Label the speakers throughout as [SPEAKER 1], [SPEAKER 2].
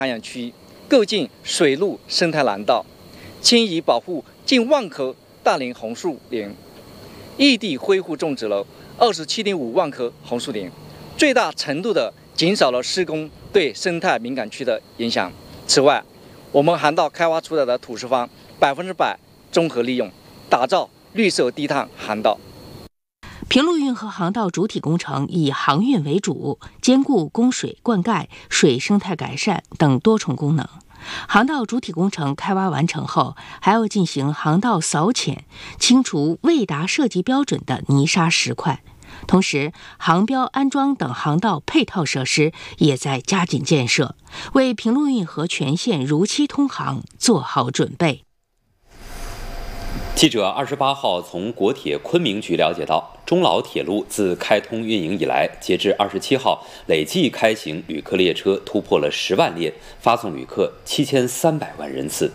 [SPEAKER 1] 海洋区构建水陆生态廊道，迁移保护近万棵大龄红树林，异地恢复种植了27.5万棵红树林，最大程度地减少了施工对生态敏感区的影响。此外，我们航道开发出来的土石方100%综合利用，打造绿色低碳航道。
[SPEAKER 2] 平陆运河航道主体工程以航运为主，兼顾供水灌溉、水生态改善等多重功能。航道主体工程开挖完成后，还要进行航道扫浅，清除未达设计标准的泥沙石块。同时，航标安装等航道配套设施也在加紧建设，为平陆运河全线如期通航做好准备。
[SPEAKER 3] 记者28号从国铁昆明局了解到，中老铁路自开通运营以来，截至27号，累计开行旅客列车突破了10万列，发送旅客7300万人次。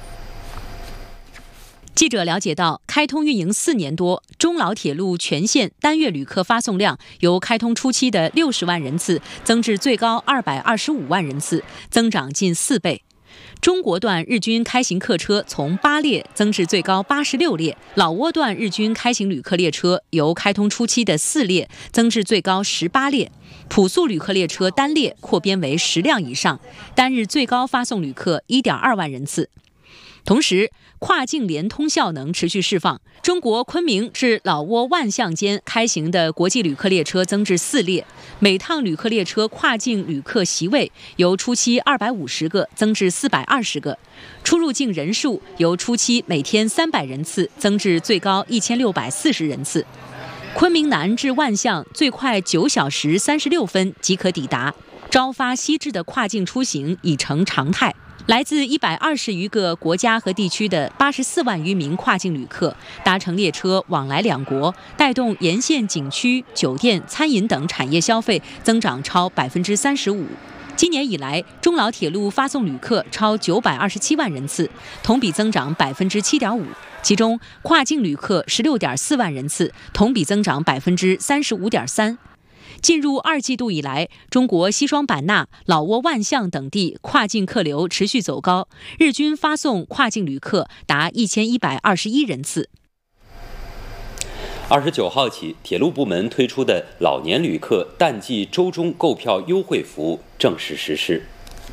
[SPEAKER 4] 记者了解到，开通运营4年多，中老铁路全线单月旅客发送量由开通初期的60万人次增至最高225万人次，增长近4倍。中国段日均开行客车从8列增至最高86列，老挝段日均开行旅客列车由开通初期的4列增至最高18列，普速旅客列车单列扩编为10辆以上，单日最高发送旅客1.2万人次。同时，跨境联通效能持续释放，中国昆明至老挝万象间开行的国际旅客列车增至4列，每趟旅客列车跨境旅客席位由初期250个增至420个，出入境人数由初期每天300人次增至最高1640人次。昆明南至万象最快9小时36分即可抵达，朝发夕至的跨境出行已成常态。来自120余个国家和地区的84万余名跨境旅客搭乘列车往来两国，带动沿线景区、酒店、餐饮等产业消费增长超35%。今年以来，中老铁路发送旅客超927万人次，同比增长7.5%，其中跨境旅客16.4万人次，同比增长35.3%。进入2季度以来，中国西双版纳、老挝万象等地跨境客流持续走高，日均发送跨境旅客达1121人次。
[SPEAKER 3] 29号起，铁路部门推出的老年旅客淡季周中购票优惠服务正式实施。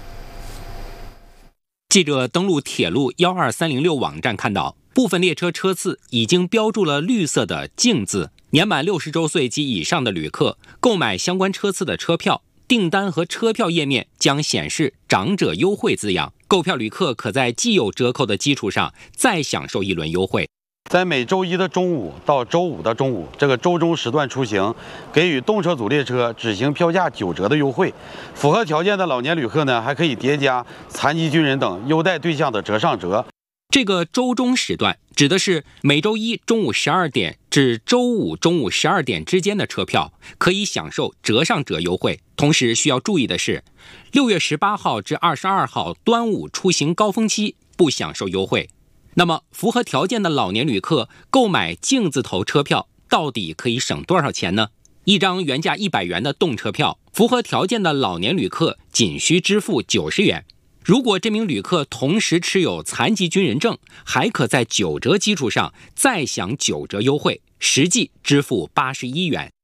[SPEAKER 5] 记者登录铁路12306网站看到，部分列车车次已经标注了绿色的敬字。年满60周岁及以上的旅客购买相关车次的车票，订单和车票页面将显示长者优惠字样，购票旅客可在既有折扣的基础上再享受一轮优惠。
[SPEAKER 6] 在每周一的中午到周五的中午这个周中时段出行，给予动车组列车只行票价9折的优惠。符合条件的老年旅客呢，还可以叠加残疾军人等优待对象的折上折。
[SPEAKER 5] 这个周中时段指的是每周一中午12点至周五中午12点之间的车票，可以享受折上折优惠。同时需要注意的是，6月18号至22号端午出行高峰期不享受优惠。那么，符合条件的老年旅客购买敬字头车票，到底可以省多少钱呢？一张原价100元的动车票，符合条件的老年旅客仅需支付90元。如果这名旅客同时持有残疾军人证，还可在9折基础上再享9折优惠，实际支付81元。